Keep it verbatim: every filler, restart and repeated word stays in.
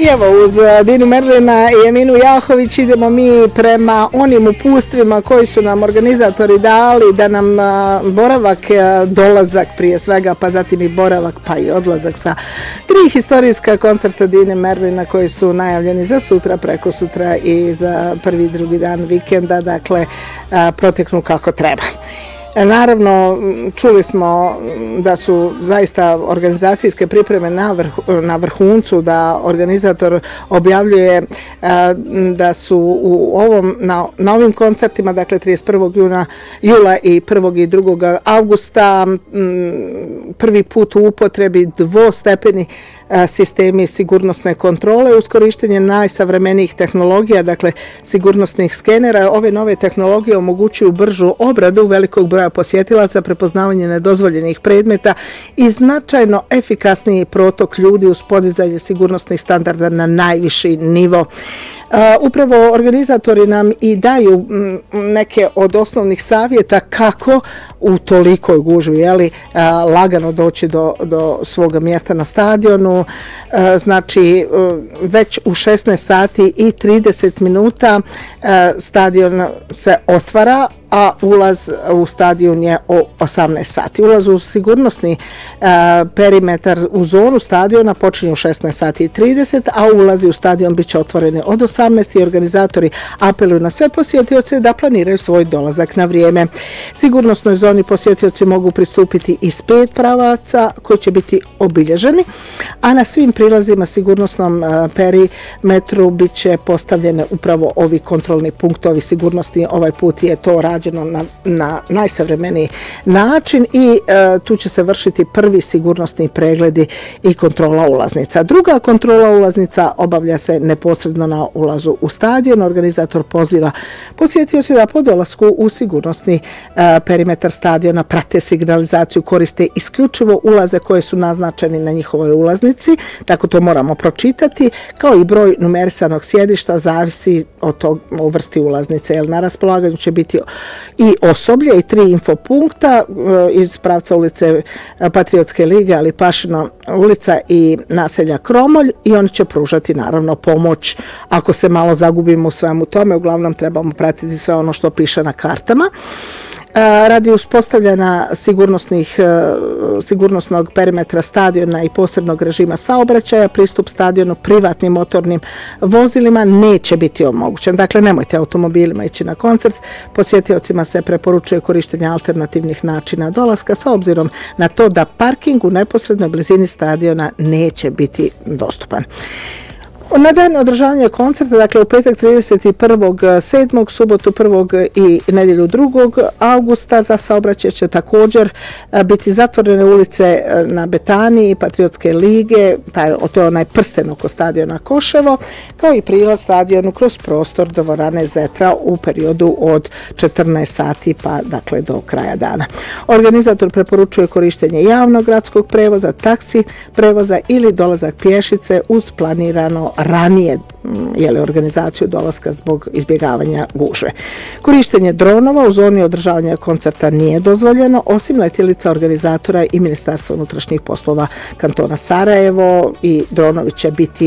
I evo, uz Dinu Merlina i Eminu Jahović idemo mi prema onim upustvima koji su nam organizatori dali da nam boravak, dolazak prije svega, pa zatim i boravak, pa i odlazak sa tri historijska koncerta Dine Merlina koji su najavljeni za sutra, preko sutra i za prvi i drugi dan vikenda, dakle, proteknu kako treba. Naravno, čuli smo da su zaista organizacijske pripreme na, vrh, na vrhuncu, da organizator objavljuje da su u ovom, na, na ovim koncertima, dakle trideset prvog jula i prvog i drugog avgusta, prvi put u upotrebi dvostepeni sistemi sigurnosne kontrole uz korištenje najsavremenijih tehnologija, dakle sigurnosnih skenera. Ove nove tehnologije omogućuju bržu obradu velikog broja posjetilaca, prepoznavanje nedozvoljenih predmeta i značajno efikasniji protok ljudi uz podizanje sigurnosnih standarda na najviši nivo. Uh, upravo organizatori nam i daju m, neke od osnovnih savjeta kako u tolikoj gužvi, jeli, uh, lagano doći do, do svoga mjesta na stadionu. Uh, znači, uh, već u šesnaest sati i trideset minuta uh, stadion se otvara, a ulaz u stadion je o osamnaest sati. Ulaz u sigurnosni uh, perimetar u zonu stadiona počinje u šesnaest sati i trideset, a ulazi u stadion bit će otvoreni od osamnaest i organizatori apeluju na sve posjetioce da planiraju svoj dolazak na vrijeme. Sigurnosnoj zoni posjetioci mogu pristupiti iz pet pravaca koji će biti obilježeni, a na svim prilazima sigurnosnom uh, perimetru bit će postavljene upravo ovi kontrolni punktovi sigurnosti. Ovaj put je to rađeno na, na najsavremeniji način i uh, tu će se vršiti prvi sigurnosni pregledi i kontrola ulaznica. Druga kontrola ulaznica obavlja se neposredno na ulazu u stadion. Organizator poziva posjetioci da po dolasku u sigurnosni uh, perimetar stadiona prate signalizaciju, koriste isključivo ulaze koje su naznačeni na njihovoj ulaznici, tako to moramo pročitati, kao i broj numerisanog sjedišta zavisi od tog o vrsti ulaznice, jer na raspolaganju će biti i osoblje i tri infopunkta uh, iz pravca ulice Patriotske lige, ali Pašino ulica i naselja Kromolj, i oni će pružati naravno pomoć ako se malo zagubimo u svemu tome. Uglavnom trebamo pratiti sve ono što piše na kartama. Radi uspostavljanja sigurnosnih, sigurnosnog perimetra stadiona i posebnog režima saobraćaja, pristup stadionu privatnim motornim vozilima neće biti omogućen. Dakle, nemojte automobilima ići na koncert. Posjetiocima se preporučuje korištenje alternativnih načina dolaska sa obzirom na to da parking u neposrednoj blizini stadiona neće biti dostupan. Na dan održavanja koncerta, dakle u petak trideset prvog sedmog, subotu prvog i nedjelju drugog avgusta, za saobraćaj će također biti zatvorene ulice na Betani i Patriotske lige, taj, to je onaj prsten oko stadiona Koševo, kao i prilaz stadionu kroz prostor dvorane Zetra u periodu od četrnaest sati pa dakle do kraja dana. Organizator preporučuje korištenje javnog gradskog prevoza, taksi prevoza ili dolazak pješice uz planirano ranije jeli, organizaciju dolaska zbog izbjegavanja gužve. Korištenje dronova u zoni održavanja koncerta nije dozvoljeno, osim letjelica organizatora i Ministarstva unutrašnjih poslova kantona Sarajevo, i dronovi će biti